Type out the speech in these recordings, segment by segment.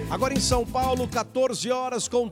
Agora em São Paulo, 14 horas com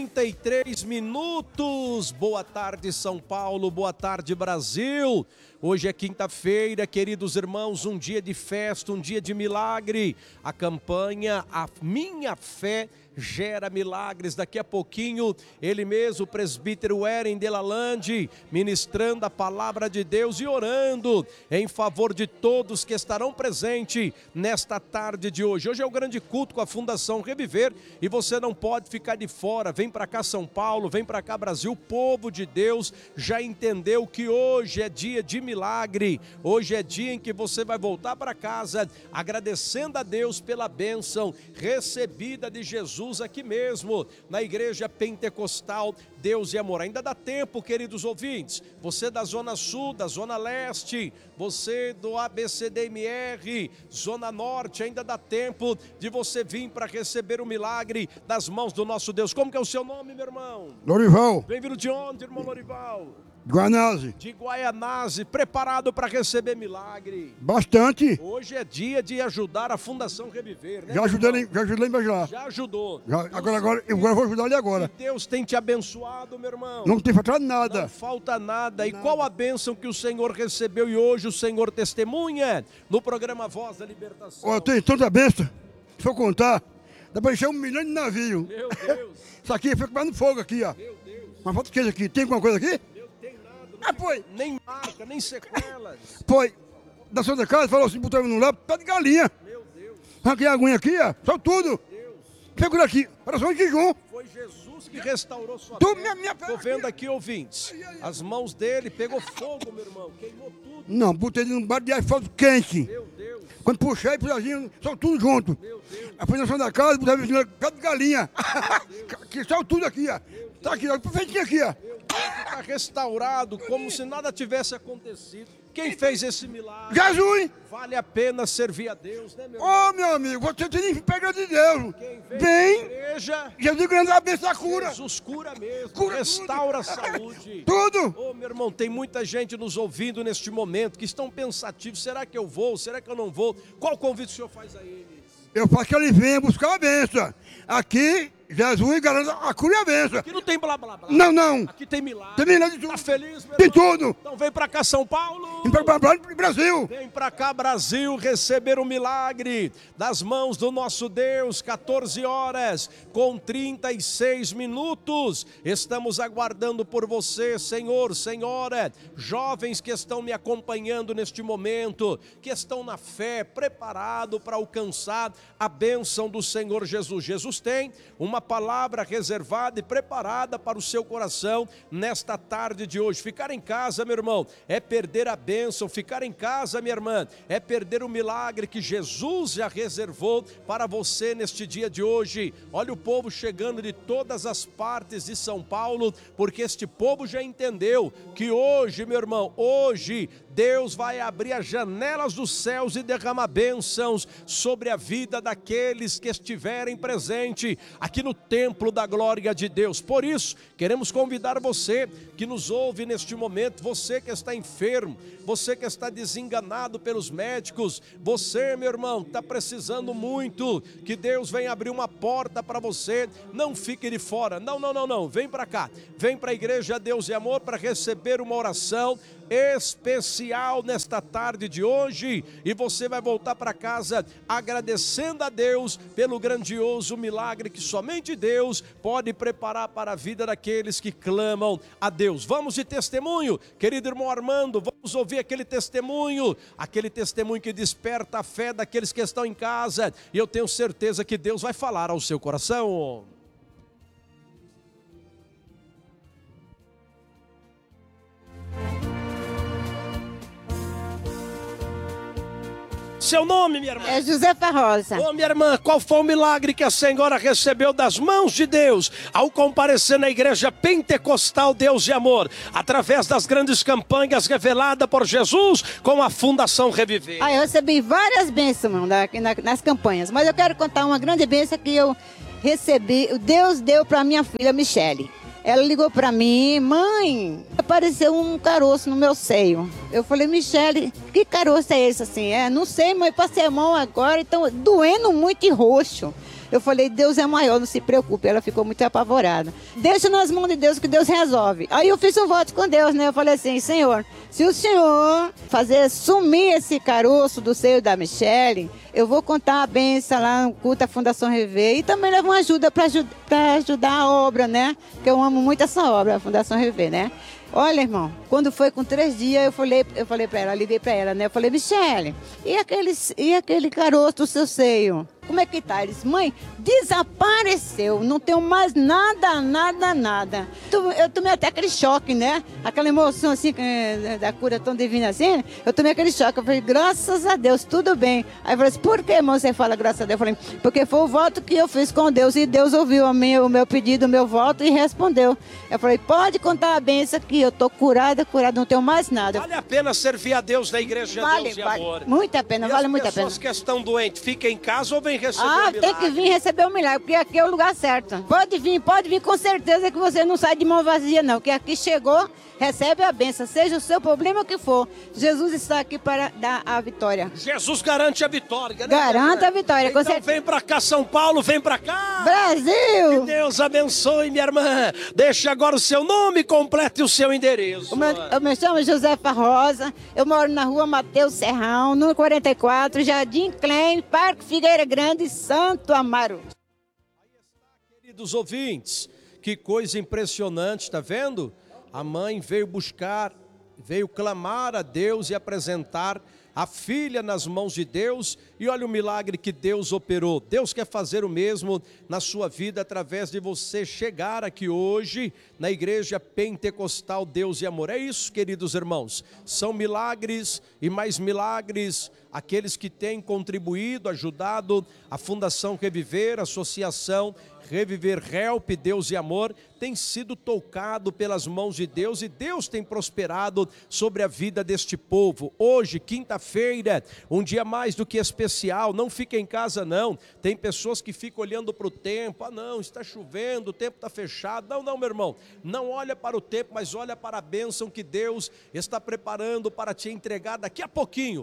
33 minutos. Boa tarde, São Paulo. Boa tarde, Brasil. Hoje é quinta-feira, queridos irmãos, um dia de festa, um dia de milagre. A campanha A Minha Fé Gera Milagres. Daqui a pouquinho, ele mesmo, o presbítero Eren Delalande, ministrando a palavra de Deus e orando em favor de todos que estarão presentes nesta tarde de hoje. Hoje é o grande culto com a Fundação Reviver e você não pode ficar de fora. Vem para cá, São Paulo, vem para cá, Brasil. O povo de Deus já entendeu que hoje é dia de milagre. Hoje é dia em que você vai voltar para casa agradecendo a Deus pela bênção recebida de Jesus aqui mesmo, na Igreja Pentecostal Deus e Amor. Ainda dá tempo, queridos ouvintes, você da Zona Sul, da Zona Leste, você do ABCDMR, Zona Norte, ainda dá tempo de você vir para receber o milagre das mãos do nosso Deus. Como que é o seu nome, meu irmão? Lorival. Vem vindo de onde, irmão Lorival? Guanase. De Guaianazes, preparado para receber milagre. Bastante. Hoje é dia de ajudar a Fundação Reviver, né? Já ajudei lá. Já ajudou. Agora eu vou ajudar ele agora. Que Deus tem te abençoado, meu irmão. Não tem faltado nada. Não falta nada. E qual a bênção que o Senhor recebeu e hoje o Senhor testemunha no programa Voz da Libertação? Ó, tem tanta bênção. Se eu contar, dá pra encher 1 milhão de navio. Meu Deus. Isso aqui fica quase no fogo aqui, ó. Meu Deus. Mas falta o que aqui? Tem alguma coisa aqui? Foi. Nem marca, nem sequelas. Foi. Da Santa Casa, falou assim, botou no lá, pé de galinha. Meu Deus. Aqui a aguinha aqui, ó. Só tudo. Deus. Fica aqui. Oração de jejum. Foi Jesus que restaurou sua Tu, fé. minha Tô vendo aqui, ouvintes. As mãos dele pegou fogo, meu irmão. Queimou tudo. Não, botei ele num bar de asfalto quente. Meu Deus. Quando puxei, puxadinho, só tudo junto. Meu Deus. A fundação da casa, botava em pé de galinha. Que saiu tudo aqui, ó. Tá aqui, ó. Perfeitinho aqui, ó. Está restaurado como se nada tivesse acontecido. Quem fez esse milagre? Jesus! Vale a pena servir a Deus, né, meu Ô, irmão? meu amigo, você tem que pegar de Deus. Quem veio Vem. à igreja, Jesus grande abençoa a cura. Jesus cura mesmo, Cura restaura tudo. a saúde. Tudo. Ô, meu irmão, tem muita gente nos ouvindo neste momento que estão pensativos. Será que eu vou? Será que eu não vou? Qual convite o senhor faz a eles? Eu faço que ele venha buscar a benção. Aqui, Jesus garante a cura e a benção. Aqui não tem blá blá blá. Não. Aqui tem milagre. Tem milagre de tudo. Tá feliz, meu Tem irmão? tudo. Então vem pra cá, São Paulo. Vem para o Brasil. Vem pra cá, Brasil, receber o milagre das mãos do nosso Deus. 14 horas com 36 minutos. Estamos aguardando por você, Senhor, Senhora. Jovens que estão me acompanhando neste momento, que estão na fé, preparado para alcançar a bênção do Senhor Jesus. Jesus tem uma palavra reservada e preparada para o seu coração nesta tarde de hoje. Ficar em casa, meu irmão, é perder a bênção. Ficar em casa, minha irmã, é perder o milagre que Jesus já reservou para você neste dia de hoje. Olha o povo chegando de todas as partes de São Paulo, porque este povo já entendeu que hoje, meu irmão, hoje Deus vai abrir as janelas dos céus e derramar bênçãos sobre a vida daqueles que estiverem presentes aqui no templo da glória de Deus. Por isso, queremos convidar você que nos ouve neste momento, você que está enfermo, você que está desenganado pelos médicos, você, meu irmão, está precisando muito que Deus venha abrir uma porta para você. Não fique de fora, não, vem para cá, vem para a Igreja Deus e Amor para receber uma oração especial nesta tarde de hoje, e você vai voltar para casa agradecendo a Deus pelo grandioso milagre que somente Deus pode preparar para a vida daqueles que clamam a Deus. Vamos de testemunho, querido irmão Armando, vamos ouvir aquele testemunho que desperta a fé daqueles que estão em casa, e eu tenho certeza que Deus vai falar ao seu coração. Seu nome, minha irmã? É Josefa Rosa. Ô, minha irmã, qual foi o milagre que a senhora recebeu das mãos de Deus ao comparecer na Igreja Pentecostal Deus e Amor, através das grandes campanhas reveladas por Jesus com a Fundação Reviver? Eu recebi várias bênçãos, irmão, nas campanhas, mas eu quero contar uma grande bênção que eu recebi. Deus deu para minha filha Michele. Ela ligou para mim: mãe, apareceu um caroço no meu seio. Eu falei: Michele, que caroço é esse assim? Não sei, mas passei a mão agora, então doendo muito e roxo. Eu falei, Deus é maior, não se preocupe. Ela ficou muito apavorada. Deixa nas mãos de Deus que Deus resolve. Aí eu fiz um voto com Deus, né? Eu falei assim, Senhor, se o Senhor fazer sumir esse caroço do seio da Michele, eu vou contar a benção lá no culto da Fundação Rever e também levar uma ajuda para ajudar a obra, né? Porque eu amo muito essa obra, a Fundação Rever, né? Olha, irmão, quando foi com 3 dias, eu falei para ela, liguei para ela, né? Eu falei, Michele, e aquele caroço do seu seio? Como é que tá? Ele disse, mãe, desapareceu, não tenho mais nada. Eu tomei até aquele choque, né? Aquela emoção assim, da cura tão divina assim, eu tomei aquele choque. Eu falei, graças a Deus, tudo bem. Aí eu falei assim, por que, irmão, você fala graças a Deus? Eu falei, porque foi o voto que eu fiz com Deus e Deus ouviu o meu pedido, o meu voto e respondeu. Eu falei, pode contar a benção que eu tô curada, não tenho mais nada. Vale a pena servir a Deus na igreja de Deus e Amor. Muito a pena, vale muito a pena. As pessoas que estão doentes, fiquem em casa ou vem receber o milagre? Tem que vir receber o milagre, porque aqui é o lugar certo. Pode vir com certeza que você não sai de mão vazia não, que aqui chegou, recebe a benção, seja o seu problema o que for. Jesus está aqui para dar a vitória. Jesus garante a vitória, né? Garante a vitória, com então certeza. Vem pra cá, São Paulo, vem pra cá. Brasil! Que Deus abençoe, minha irmã. Deixe agora o seu nome completo e o seu endereço. Eu me chamo Josefa Rosa, eu moro na rua Mateus Serrão, número 44, Jardim Clem, Parque Figueira Grande, Santo Amaro. Queridos ouvintes, que coisa impressionante, tá vendo? A mãe veio clamar a Deus e apresentar a filha nas mãos de Deus, e olha o milagre que Deus operou. Deus quer fazer o mesmo na sua vida através de você chegar aqui hoje na Igreja Pentecostal Deus e Amor. É isso, queridos irmãos, são milagres e mais milagres. Aqueles que têm contribuído, ajudado a Fundação Reviver, a Associação Reviver Help, Deus e Amor, tem sido tocado pelas mãos de Deus e Deus tem prosperado sobre a vida deste povo. Hoje, quinta-feira, um dia mais do que especial, não fica em casa não. Tem pessoas que ficam olhando para o tempo, não, está chovendo, o tempo está fechado. Não, meu irmão, não olha para o tempo, mas olha para a bênção que Deus está preparando para te entregar daqui a pouquinho,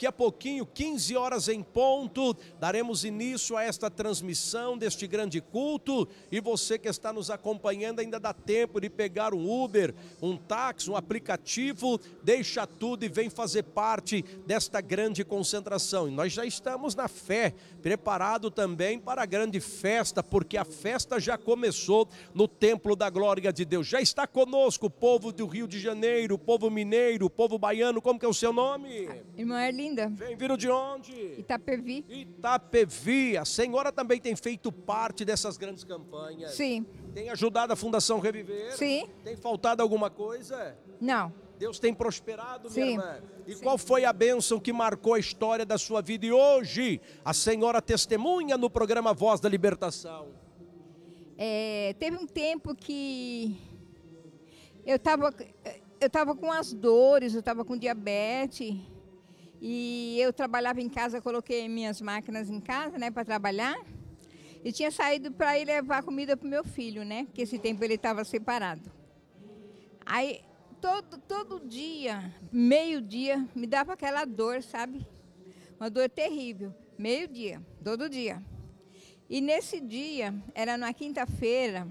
15 horas em ponto, daremos início a esta transmissão deste grande culto, e você que está nos acompanhando ainda dá tempo de pegar um Uber, um táxi, um aplicativo, deixa tudo e vem fazer parte desta grande concentração. E nós já estamos na fé, preparado também para a grande festa, porque a festa já começou no Templo da Glória de Deus. Já está conosco o povo do Rio de Janeiro, o povo mineiro, o povo baiano. Como que é o seu nome? Irmã Erlinda. Vem vindo de onde? Itapevi. Itapevi. A senhora também tem feito parte dessas grandes campanhas. Sim. Tem ajudado a Fundação Reviver? Sim. Tem faltado alguma coisa? Não. Deus tem prosperado, minha Sim. irmã? E Sim. qual foi a bênção que marcou a história da sua vida? E hoje a senhora testemunha no programa Voz da Libertação. Teve um tempo que eu estava com as dores, eu estava com diabetes. E eu trabalhava em casa, coloquei minhas máquinas em casa, né, para trabalhar. E tinha saído para ir levar comida para o meu filho, né? Porque esse tempo ele estava separado. Aí, todo dia, meio-dia, me dava aquela dor, sabe? Uma dor terrível. Meio-dia, todo dia. E nesse dia, era na quinta-feira,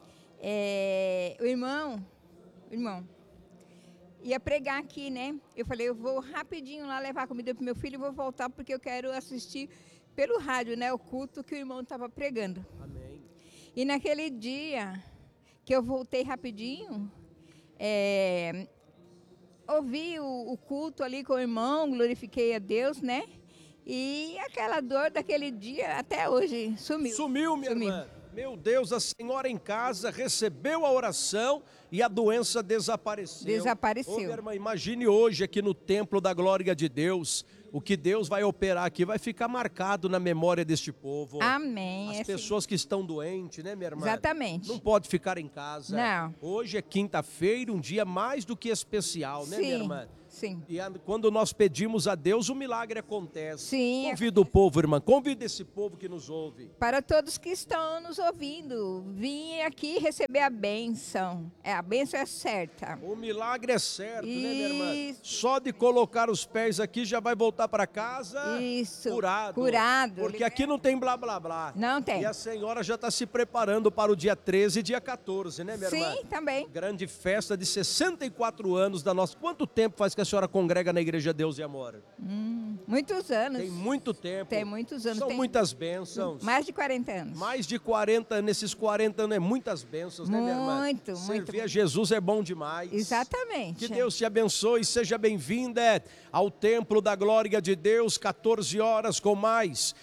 o irmão ia pregar aqui, né? Eu falei, eu vou rapidinho lá levar comida para o meu filho e vou voltar porque eu quero assistir pelo rádio, né, o culto que o irmão estava pregando. Amém. E naquele dia que eu voltei rapidinho, ouvi o culto ali com o irmão, glorifiquei a Deus, né? E aquela dor daquele dia até hoje sumiu. Sumiu, minha irmã. Meu Deus, a senhora em casa recebeu a oração e a doença desapareceu. Desapareceu. Ô, minha irmã, imagine hoje aqui no Templo da Glória de Deus, o que Deus vai operar aqui vai ficar marcado na memória deste povo. Amém. As pessoas que estão doentes, né, minha irmã? Exatamente. Não pode ficar em casa. Não. Hoje é quinta-feira, um dia mais do que especial, né, minha irmã? Sim. E quando nós pedimos a Deus, o milagre acontece. Sim. Convida o povo, irmã. Convida esse povo que nos ouve. Para todos que estão nos ouvindo, vim aqui receber a bênção. A bênção é certa. O milagre é certo, né, minha irmã? Isso. Só de colocar os pés aqui já vai voltar voltar para casa Isso, curado. curado. Porque aqui não tem blá blá blá. Não tem. E a senhora já está se preparando para o dia 13 e dia 14, né, minha irmã? Sim, também. Grande festa de 64 anos da nossa... Quanto tempo faz que a senhora congrega na Igreja Deus e Amor? Muitos anos. Tem muito tempo. Tem muitos anos. São Tem muitas bênçãos. mais de 40 anos. Mais de 40, nesses 40 anos é muitas bênçãos, né, minha irmã? Muito, Servir muito. a Jesus é bom demais. Exatamente. Que Deus te abençoe, seja bem-vinda ao Templo da Glória de Deus, 14 horas com mais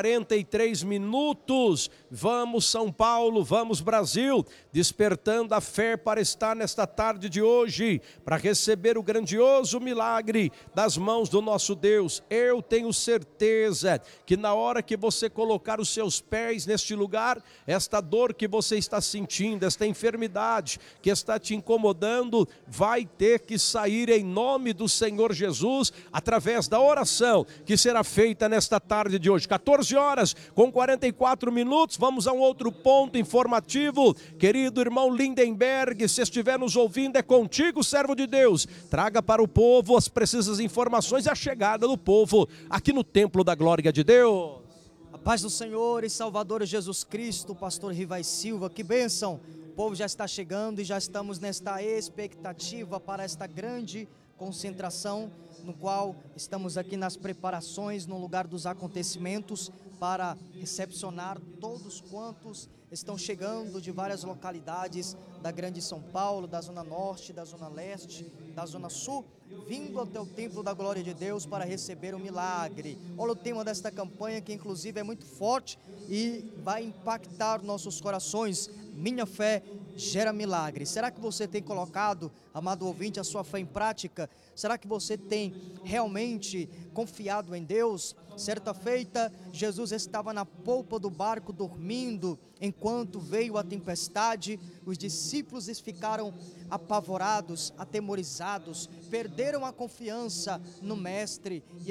43 minutos. Vamos São Paulo, vamos Brasil, despertando a fé para estar nesta tarde de hoje, para receber o grandioso milagre das mãos do nosso Deus. Eu tenho certeza que na hora que você colocar os seus pés neste lugar, esta dor que você está sentindo, esta enfermidade que está te incomodando, vai ter que sair em nome do Senhor Jesus, através da oração que será feita nesta tarde de hoje. 14 horas com 44 minutos, vamos a um outro ponto informativo. Querido irmão Lindenberg, se estiver nos ouvindo, é contigo, servo de Deus. Traga para o povo as precisas informações e a chegada do povo aqui no Templo da Glória de Deus. A paz do Senhor e Salvador Jesus Cristo, pastor Rivai Silva, que bênção. O povo já está chegando e já estamos nesta expectativa para esta grande concentração, no qual estamos aqui nas preparações, no lugar dos acontecimentos, para recepcionar todos quantos estão chegando de várias localidades da grande São Paulo, da zona norte, da zona leste, da zona sul, vindo até o Templo da Glória de Deus para receber o milagre. Olha o tema desta campanha, que inclusive é muito forte e vai impactar nossos corações. Minha fé gera milagre. Será que você tem colocado, amado ouvinte, a sua fé em prática? Será que você tem realmente confiado em Deus? Certa feita, Jesus estava na polpa do barco dormindo, enquanto veio a tempestade. Os discípulos ficaram apavorados, atemorizados, perderam a confiança no Mestre, e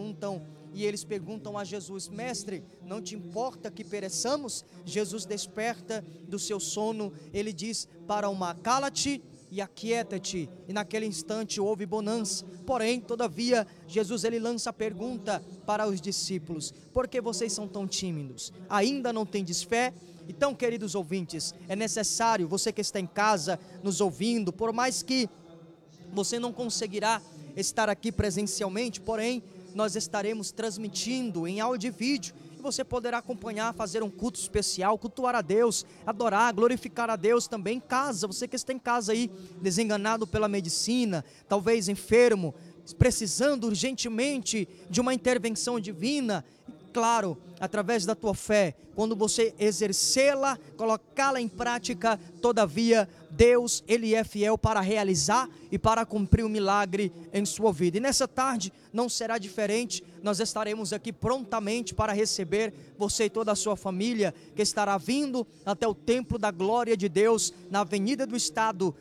eles perguntam a Jesus: Mestre, não te importa que pereçamos? Jesus desperta do seu sono, ele diz para o mar: cala-te e aquieta-te. E naquele instante houve bonança. Porém, todavia, Jesus ele lança a pergunta para os discípulos: por que vocês são tão tímidos? Ainda não tendes fé? Então, queridos ouvintes, é necessário, você que está em casa nos ouvindo, por mais que você não conseguirá estar aqui presencialmente, porém, nós estaremos transmitindo em áudio e vídeo, e você poderá acompanhar, fazer um culto especial, cultuar a Deus, adorar, glorificar a Deus também em casa. Você que está em casa aí, desenganado pela medicina, talvez enfermo, precisando urgentemente de uma intervenção divina, claro, através da tua fé, quando você exercê-la, colocá-la em prática, todavia, Deus, Ele é fiel para realizar e para cumprir o milagre em sua vida. E nessa tarde não será diferente, nós estaremos aqui prontamente para receber você e toda a sua família, que estará vindo até o Templo da Glória de Deus, na Avenida do Estado,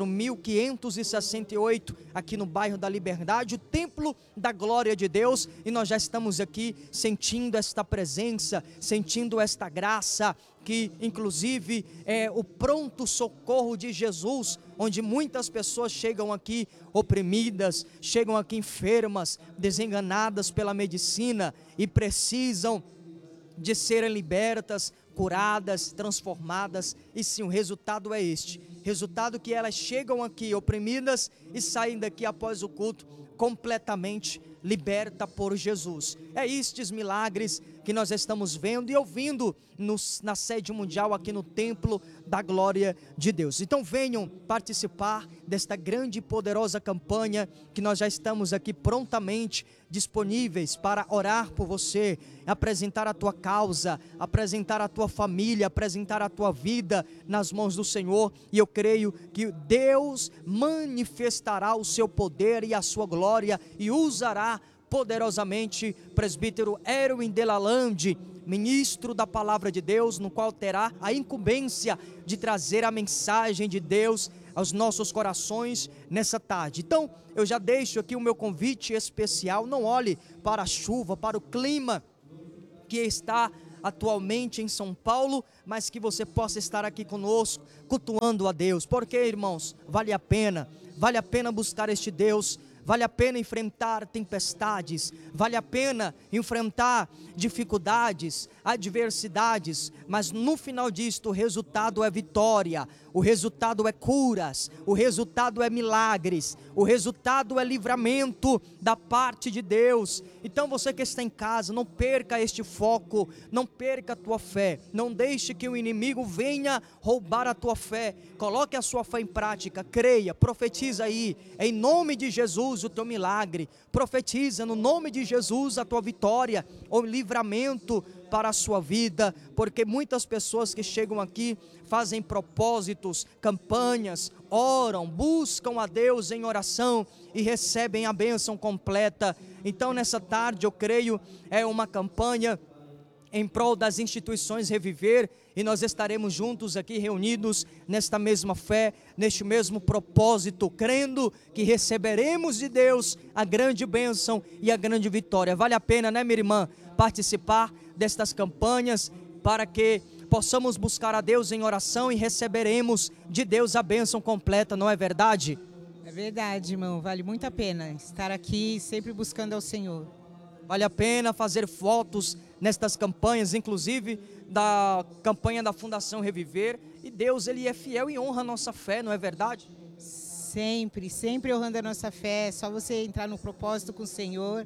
4568, aqui no bairro da Liberdade, o Templo da Glória de Deus, e nós já estamos aqui sentindo esta presença, sentindo esta graça, que inclusive é o pronto socorro de Jesus, onde muitas pessoas chegam aqui oprimidas, chegam aqui enfermas, desenganadas pela medicina e precisam de serem libertas, curadas, transformadas. E sim, o resultado é este, resultado que elas chegam aqui oprimidas e saem daqui após o culto completamente liberta por Jesus. É estes milagres que nós estamos vendo e ouvindo na sede mundial aqui no Templo da Glória de Deus. Então venham participar desta grande e poderosa campanha, que nós já estamos aqui prontamente disponíveis para orar por você, apresentar a tua causa, apresentar a tua família, apresentar a tua vida nas mãos do Senhor, e eu creio que Deus manifestará o seu poder e a sua glória e usará poderosamente presbítero Erwin Delalande, ministro da palavra de Deus, no qual terá a incumbência de trazer a mensagem de Deus aos nossos corações nessa tarde. Então, eu já deixo aqui o meu convite especial. Não olhe para a chuva, para o clima que está atualmente em São Paulo, mas que você possa estar aqui conosco, cultuando a Deus. Porque, irmãos, vale a pena buscar este Deus, vale a pena enfrentar tempestades, vale a pena enfrentar dificuldades, adversidades, mas no final disto o resultado é vitória, o resultado é curas, o resultado é milagres, o resultado é livramento da parte de Deus. Então você que está em casa, não perca este foco, não perca a tua fé, não deixe que o inimigo venha roubar a tua fé, coloque a sua fé em prática, creia, profetiza aí, em nome de Jesus o teu milagre, profetiza no nome de Jesus a tua vitória, o livramento para a sua vida, porque muitas pessoas que chegam aqui fazem propósitos, campanhas, oram, buscam a Deus em oração e recebem a bênção completa. Então nessa tarde eu creio é uma campanha em prol das instituições Reviver, e nós estaremos juntos aqui reunidos nesta mesma fé, neste mesmo propósito, crendo que receberemos de Deus a grande bênção e a grande vitória. Vale a pena, né, minha irmã, participar destas campanhas para que possamos buscar a Deus em oração e receberemos de Deus a bênção completa, não é verdade? É verdade, irmão, vale muito a pena estar aqui sempre buscando ao Senhor. Vale a pena fazer fotos nestas campanhas, inclusive da campanha da Fundação Reviver, e Deus, Ele é fiel e honra a nossa fé, não é verdade? Sempre, sempre honrando a nossa fé, é só você entrar no propósito com o Senhor,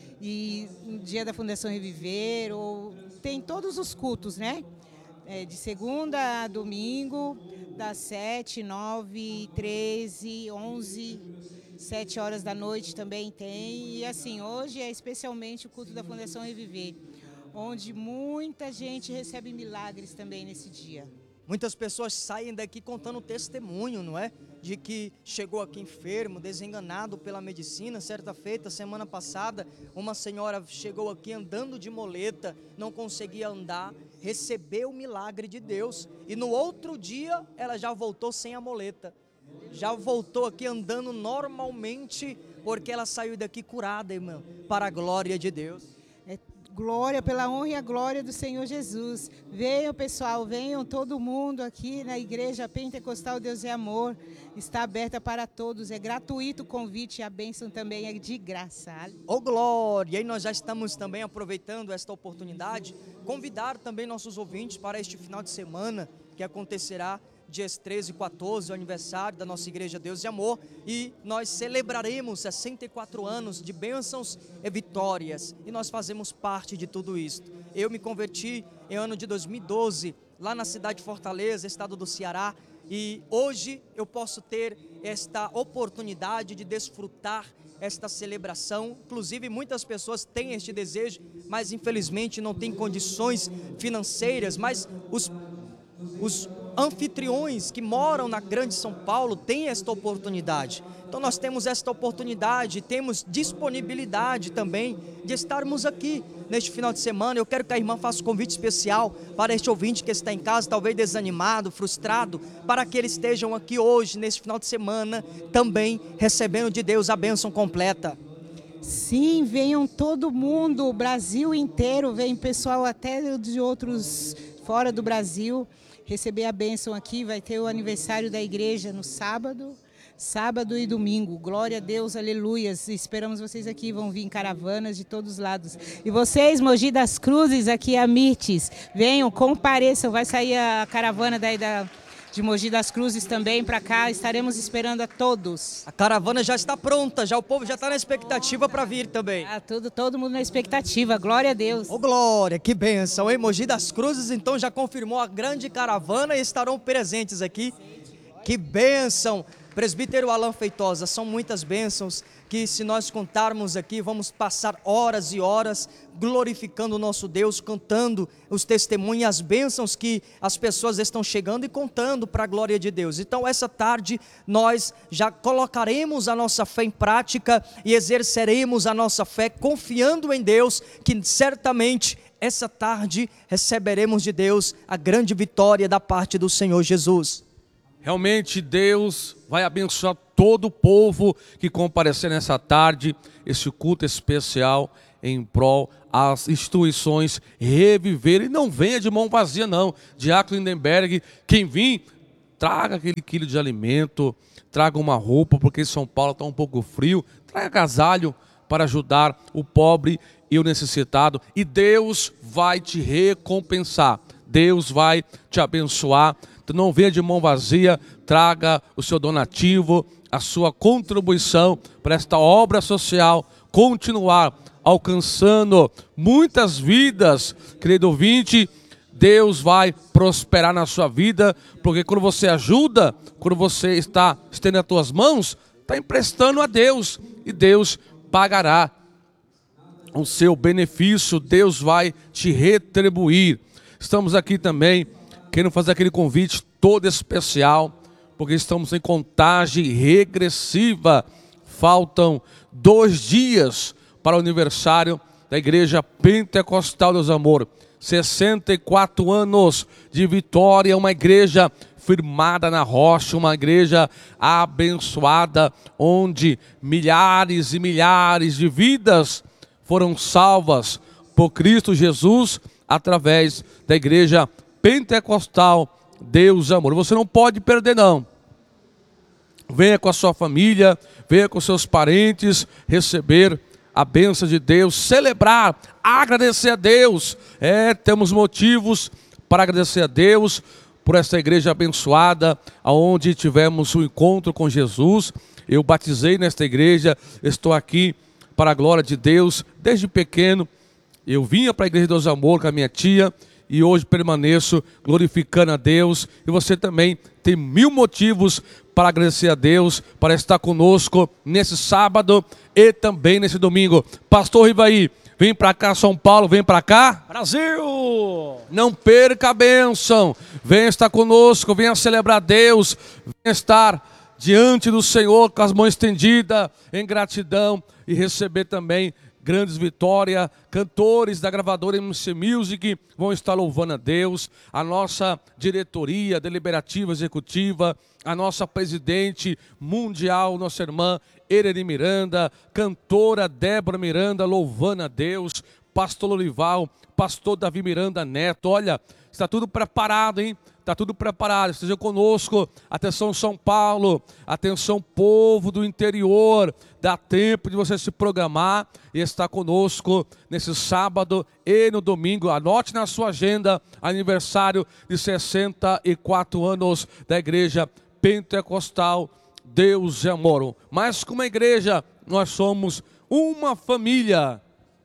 e no dia da Fundação Reviver, ou tem todos os cultos, né? De segunda a domingo, das 7, 9, 13, 11, 7 horas da noite também tem. E assim, hoje é especialmente o culto da Fundação Reviver, onde muita gente recebe milagres também nesse dia. Muitas pessoas saem daqui contando testemunho, não é? De que chegou aqui enfermo, desenganado pela medicina. Certa feita, semana passada, uma senhora chegou aqui andando de muleta, não conseguia andar, recebeu o milagre de Deus. E no outro dia, ela já voltou sem a muleta. Já voltou aqui andando normalmente, porque ela saiu daqui curada, irmão, para a glória de Deus. Glória, pela honra e a glória do Senhor Jesus. Venham, pessoal, venham todo mundo aqui na Igreja Pentecostal Deus é Amor. Está aberta para todos, é gratuito o convite e a bênção também é de graça. Oh, glória! E nós já estamos também aproveitando esta oportunidade, convidar também nossos ouvintes para este final de semana, que acontecerá dias 13 e 14, o aniversário da nossa Igreja Deus e Amor, e nós celebraremos 64 anos de bênçãos e vitórias, e nós fazemos parte de tudo isso. Eu me converti em ano de 2012, lá na cidade de Fortaleza, estado do Ceará, e hoje eu posso ter esta oportunidade de desfrutar esta celebração. Inclusive muitas pessoas têm este desejo, mas infelizmente não têm condições financeiras, mas os anfitriões que moram na grande São Paulo têm esta oportunidade. Então nós temos esta oportunidade, temos disponibilidade também de estarmos aqui neste final de semana. Eu quero que a irmã faça um convite especial para este ouvinte que está em casa, talvez desanimado, frustrado, para que eles estejam aqui hoje, neste final de semana, também recebendo de Deus a bênção completa. Sim, venham todo mundo, o Brasil inteiro, vem pessoal até de outros fora do Brasil, receber a bênção aqui. Vai ter o aniversário da igreja no sábado e domingo. Glória a Deus, aleluias. Esperamos vocês aqui, vão vir caravanas de todos os lados. E vocês, Mogi das Cruzes, aqui a Mirtes, venham, compareçam. Vai sair a caravana daí de Mogi das Cruzes também para cá. Estaremos esperando a todos. A caravana já está pronta, já o povo já está na expectativa para vir também. Todo mundo na expectativa, glória a Deus. Oh, glória, que bênção, hein? Mogi das Cruzes então já confirmou a grande caravana e estarão presentes aqui. Que bênção! Presbítero Alan Feitosa, são muitas bênçãos que, se nós contarmos aqui, vamos passar horas e horas glorificando o nosso Deus, cantando os testemunhos, as bênçãos que as pessoas estão chegando e contando para a glória de Deus. Então essa tarde nós já colocaremos a nossa fé em prática e exerceremos a nossa fé confiando em Deus, que certamente essa tarde receberemos de Deus a grande vitória da parte do Senhor Jesus. Realmente Deus vai abençoar todo o povo que comparecer nessa tarde, esse culto especial em prol às instituições Reviver. E não venha de mão vazia não, Diácono Lindenberg, quem vir, traga aquele quilo de alimento, traga uma roupa, porque em São Paulo está um pouco frio, traga agasalho para ajudar o pobre e o necessitado, e Deus vai te recompensar, Deus vai te abençoar. Tu não venha de mão vazia, traga o seu donativo, a sua contribuição para esta obra social continuar alcançando muitas vidas, querido ouvinte. Deus vai prosperar na sua vida, porque quando você ajuda, quando você está estendendo as tuas mãos, está emprestando a Deus, e Deus pagará o seu benefício, Deus vai te retribuir. Estamos aqui também querendo fazer aquele convite todo especial, porque estamos em contagem regressiva. Faltam 2 dias para o aniversário da Igreja Pentecostal Deus Amor. 64 anos de vitória, uma igreja firmada na rocha, uma igreja abençoada, onde milhares e milhares de vidas foram salvas por Cristo Jesus através da Igreja Pentecostal Deus Amor. Você não pode perder, não. Venha com a sua família, venha com seus parentes receber a bênção de Deus, celebrar, agradecer a Deus. Temos motivos para agradecer a Deus por essa igreja abençoada, onde tivemos um encontro com Jesus. Eu batizei nesta igreja, estou aqui para a glória de Deus. Desde pequeno eu vinha para a Igreja Deus Amor com a minha tia, e hoje permaneço glorificando a Deus. E você também tem 1000 motivos para agradecer a Deus, para estar conosco nesse sábado e também nesse domingo. Pastor Rivaí, vem para cá, São Paulo, vem para cá. Brasil! Não perca a bênção. Venha estar conosco, venha celebrar a Deus, venha estar diante do Senhor com as mãos estendidas em gratidão, e receber também grandes vitórias. Cantores da gravadora MC Music vão estar louvando a Deus. A nossa diretoria deliberativa executiva, a nossa presidente mundial, nossa irmã Ereni Miranda, cantora Débora Miranda louvando a Deus, pastor Lorival, pastor Davi Miranda Neto. Olha, está tudo preparado, hein? Está tudo preparado, esteja conosco. Atenção São Paulo, atenção povo do interior, dá tempo de você se programar e estar conosco nesse sábado e no domingo. Anote na sua agenda, aniversário de 64 anos da Igreja Pentecostal Deus é Amor. Mas como igreja, nós somos uma família.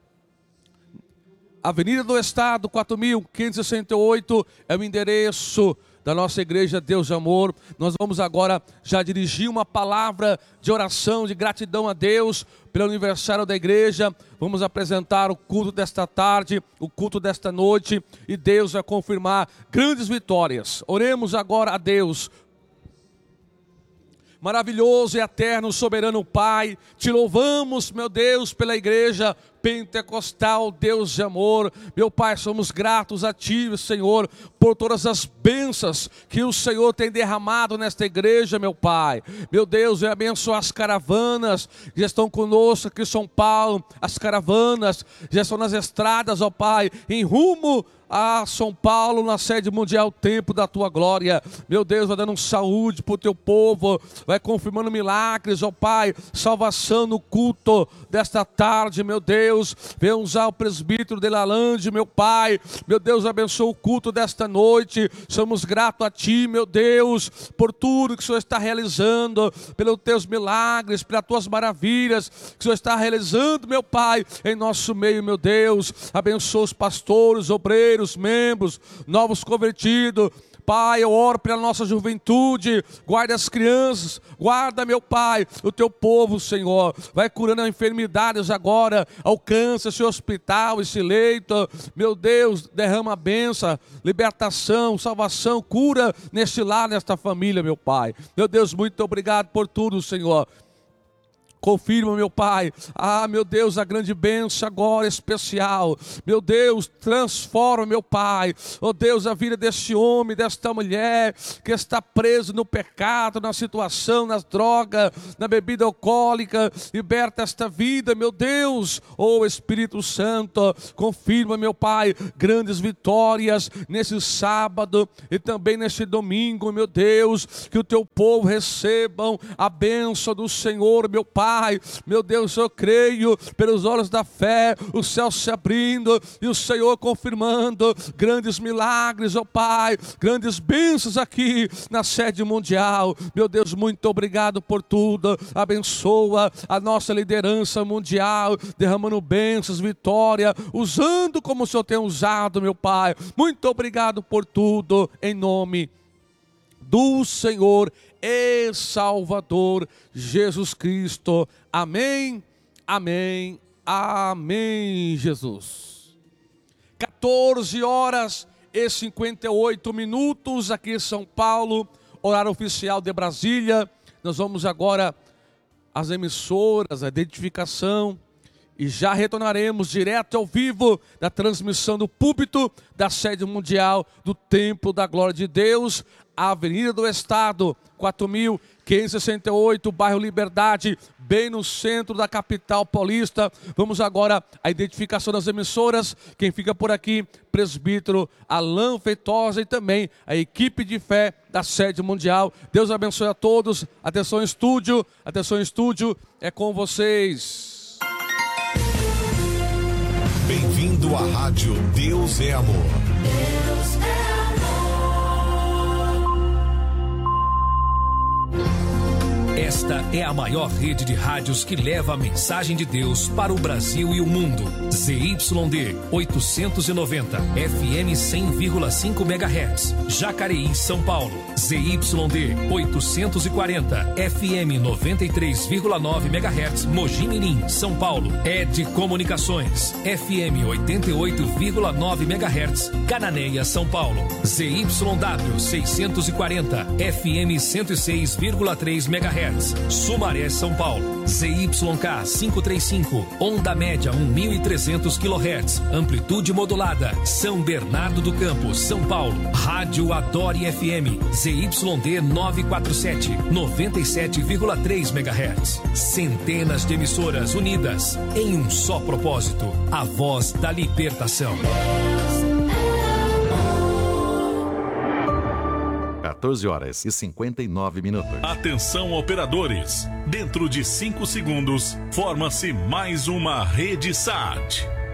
Avenida do Estado, 4.568 é o endereço da nossa igreja Deus Amor. Nós vamos agora já dirigir uma palavra de oração, de gratidão a Deus pelo aniversário da igreja. Vamos apresentar o culto desta tarde, o culto desta noite, e Deus vai confirmar grandes vitórias. Oremos agora a Deus. Maravilhoso e eterno, soberano Pai, te louvamos, meu Deus, pela igreja Pentecostal Deus de Amor. Meu Pai, somos gratos a Ti, Senhor, por todas as bênçãos que o Senhor tem derramado nesta igreja, meu Pai. Meu Deus, eu abençoo as caravanas que estão conosco aqui em São Paulo. As caravanas já estão nas estradas, ó Pai, em rumo a São Paulo, na sede mundial Templo da Tua Glória. Meu Deus, vai dando saúde para o Teu povo, vai confirmando milagres, ó Pai, salvação no culto desta tarde, meu Deus. Vem usar o presbítero de Lalande, meu Pai. Meu Deus, abençoa o culto desta noite. Somos gratos a Ti, meu Deus, por tudo que o Senhor está realizando, pelos Teus milagres, pelas Tuas maravilhas que o Senhor está realizando, meu Pai, em nosso meio, meu Deus. Abençoa os pastores, obreiros, membros, novos convertidos. Pai, eu oro pela nossa juventude, guarda as crianças, guarda, meu Pai, o Teu povo, Senhor. Vai curando as enfermidades agora, alcança esse hospital, esse leito. Meu Deus, derrama a bênção, libertação, salvação, cura neste lar, nesta família, meu Pai. Meu Deus, muito obrigado por tudo, Senhor. confirma, meu Pai, meu Deus, a grande bênção agora especial, meu Deus, transforma, meu Pai, oh Deus, a vida deste homem, desta mulher, que está preso no pecado, na situação, nas drogas, na bebida alcoólica, liberta esta vida, meu Deus, oh Espírito Santo, confirma, meu Pai, grandes vitórias nesse sábado e também nesse domingo, meu Deus, que o teu povo recebam a bênção do Senhor, meu Pai, meu Deus, eu creio, pelos olhos da fé, o céu se abrindo e o Senhor confirmando grandes milagres, ó Pai, grandes bênçãos aqui na sede mundial, meu Deus, muito obrigado por tudo, abençoa a nossa liderança mundial, derramando bênçãos, vitória, usando como o Senhor tem usado, meu Pai, muito obrigado por tudo, em nome do Senhor e Salvador Jesus Cristo, amém, amém, amém, Jesus. 14h58 aqui em São Paulo, horário oficial de Brasília. Nós vamos agora às emissoras, a identificação, e já retornaremos direto ao vivo da transmissão do púlpito da sede mundial do Templo da Glória de Deus, Avenida do Estado, 4.568, bairro Liberdade, bem no centro da capital paulista. Vamos agora à identificação das emissoras. Quem fica por aqui, presbítero Alain Feitosa e também a equipe de fé da sede mundial. Deus abençoe a todos. Atenção estúdio, é com vocês. Bem-vindo à rádio Deus é Amor. Deus é amor. Esta é a maior rede de rádios que leva a mensagem de Deus para o Brasil e o mundo. ZYD 890, FM 100,5 MHz, Jacareí, São Paulo. ZYD 840, FM 93,9 MHz, Mogi Mirim, São Paulo. ED Comunicações, FM 88,9 MHz, Cananéia, São Paulo. ZYW 640, FM 106,3 MHz, Sumaré, São Paulo. ZYK 535, onda média 1.300 kHz, amplitude modulada, São Bernardo do Campo, São Paulo. Rádio Adore FM, ZYD 947, 97,3 MHz. Centenas de emissoras unidas em um só propósito, a voz da libertação. 14h59. Atenção, operadores. Dentro de 5 segundos, forma-se mais uma rede SAT.